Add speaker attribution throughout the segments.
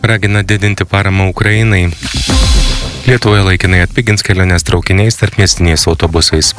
Speaker 1: Ragina didinti paramą Ukrainai. Lietuvoje laikinai atpigins keliones traukiniais tarpmiestiniais autobusais.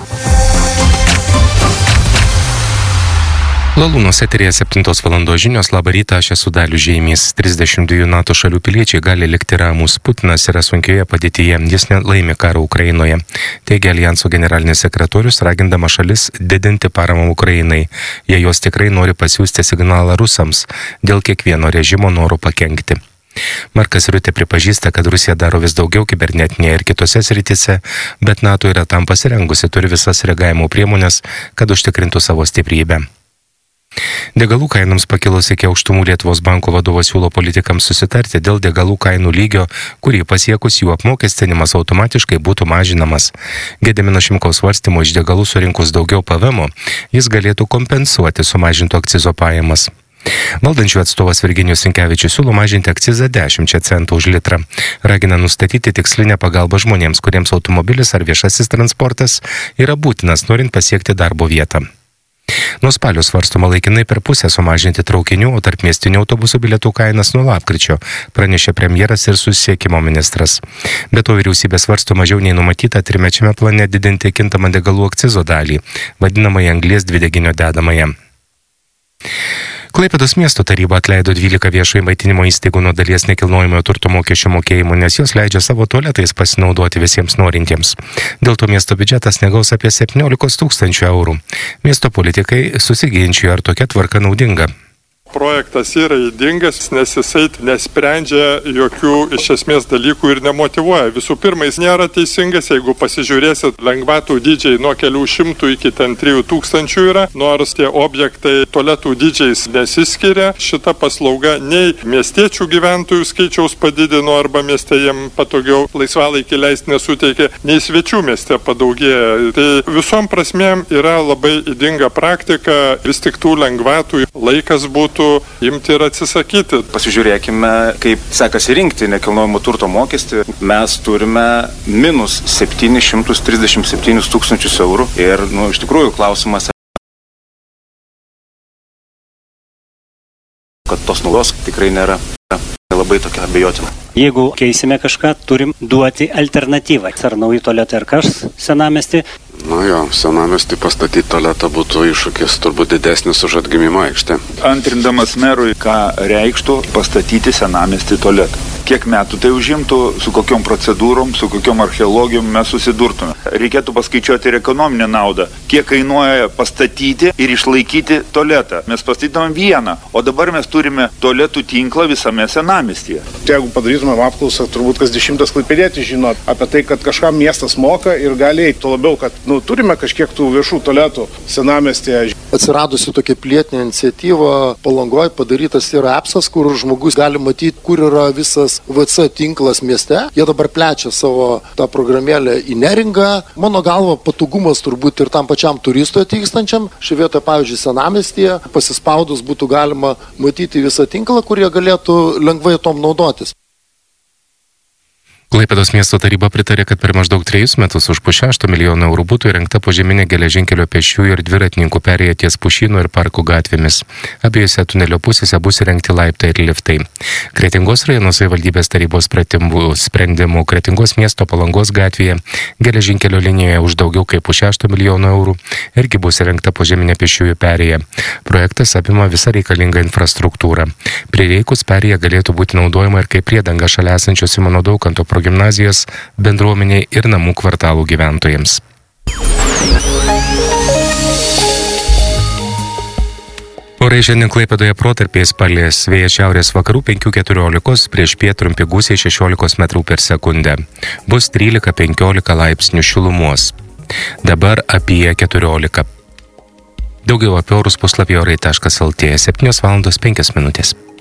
Speaker 1: Lalūnos eteryje 7 valandos žinios. Labą rytą, aš esu Dalius Žeimys. 32 NATO šalių piliečiai gali likti ramūs. Putinas yra sunkioje padėtyje, jis nelaimi karą Ukrainoje. Teigia Aljanso generalinis sekretorius, ragindama šalis didinti paramą Ukrainai, jei jos tikrai nori pasiųsti signalą rusams dėl kiekvieno režimo noro pakenkti. Markas Riutė pripažįsta, kad Rusija daro vis daugiau kibernetinėje ir kitose srityse, bet NATO yra tam pasirengusi, turi visas reagavimo priemonės, kad užtikrintų savo stiprybę. Degalų kainoms pakilus iki aukštumų Lietuvos banko vadovas siūlo politikams susitarti dėl degalų kainų lygio, kurį pasiekus jų apmokestinimas automatiškai būtų mažinamas. Gedimino Šimkaus svarstymo iš degalų surinkus daugiau PVM, jis galėtų kompensuoti sumažinto akcizo pajamas. Valdančių atstovas Virginijus Sinkevičius siūlo mažinti akcizą 10 centų už litrą. Ragina nustatyti tikslinę pagalbą žmonėms, kuriems automobilis ar viešasis transportas yra būtinas, norint pasiekti darbo vietą. Nuo spalio svarstoma laikinai per pusę sumažinti traukinių, o tarpmiestinių autobusų bilietų kainas nuo lapkričio, pranešė premjeras ir susisiekimo ministras. Be to vyriausybė svarsto mažiau nei numatyta trimečiame plane didinti kintamą degalų akcizo dalį, vadinamąją anglies dvideginio dedamąją. Klaipėdos miesto taryba atleido 12 viešojo maitinimo įstaigų nuo dalies nekilnojamojo turto mokesčio mokėjimų, nes jos leidžia savo tualetais pasinaudoti visiems norintiems. Dėl to miesto biudžetas negaus apie 17 000 eurų. Miesto politikai susiginčijo, ar tokia tvarka naudinga.
Speaker 2: Projektas yra ydingas, nes jisai nesprendžia jokių iš esmės dalykų ir nemotyvuoja. Visų pirma, jis nėra teisingas, jeigu pasižiūrėsit, lengvatų dydžiai nuo kelių šimtų iki 3000 yra, nors tie objektai tualetų dydžiais nesiskiria. Šita paslauga nei miestiečių gyventojų skaičiaus padidino arba mieste jiem patogiau laisvalaikį leisti nesuteikia, nei svečių mieste padaugėja. Tai visom prasmėm yra labai ydinga praktika, vis tik tų lengvatų laikas būtų imti ir atsisakyti.
Speaker 3: Pasižiūrėkime, kaip sekasi rinkti nekilnojamo turto mokestį. Mes turime minus 737 000 eurų ir, iš tikrųjų, klausimas, kad tos naudos tikrai nėra labai tokia abejotina.
Speaker 4: Jeigu keisime kažką, turim duoti alternatyvą. Ar nauji tualetai, ar kas senamiestį?
Speaker 5: Senamiestį pastatyti tualetą būtų iššūkis turbūt didesnis už atgimimo aikštę.
Speaker 6: Antrindamas merui, ką reikštų pastatyti senamiestį tualetą. Kiek metų tai užimtų, su kokiom procedūrom, su kokiom archeologijom mes susidurtume. Reikėtų paskaičiuoti ir ekonominę naudą. Kiek kainuoja pastatyti ir išlaikyti tualetą. Mes pastatytumėm vieną, o dabar mes turime tualetų tinklą visame senamiestyje.
Speaker 7: Jeigu padarytumėm apklausą, turbūt kas 10 klaipėdietis žino apie tai, kad kažkam miestas moka ir gali eiti. Tuo labiau, kad turime kažkiek tų viešų tualetų senamiestyje.
Speaker 8: Atsiradusi tokia pilietinė iniciatyva, Palangoje padarytas yra appsas, kur žmogus gali matyti, kur yra visas VC tinklas mieste. Jie dabar plečia savo tą programėlę į Neringą. Mano galva, patogumas turbūt ir tam pačiam turistui atvykstančiam. Šį vietą, pavyzdžiui, senamiestyje pasispaudus būtų galima matyti visą tinklą, kur jie galėtų lengvai tom naudotis.
Speaker 1: Klaipėdos miesto taryba pritarė, kad per maždaug 3 metus už 5,6 milijono eurų būtų įrengta požeminė geležinkelio pėsčiųjų ir dviratininkų perėja ties Pušyno ir Parkų gatvėmis. Abiejose tunelio pusėse bus įrengti laiptai ir liftai. Kretingos rajono savivaldybės tarybos sprendimų Kretingos miesto Palangos gatvėje geležinkelio linijoje už daugiau kaip 5,6 milijono eurų irgi bus įrengta požeminė pėsčiųjų perėja. Projektas apima visą reikalingą infrastruktūrą. Prireikus perėja galėtų būti naudojama ir kaip priedanga šalia esančio Simono Daukanto gimnazijos, bendruomeniai ir namų kvartalų gyventojams. Orai šiandien Klaipėdoje protarpiais palis, vėjas šiaurės vakarų 5–14, prieš piet trumpi gūsiai 16 metrų per sekundę. Bus 13–15 laipsnių šilumos. Dabar apie 14. Daugiau apie orus puslapyje orai.lt 7:05.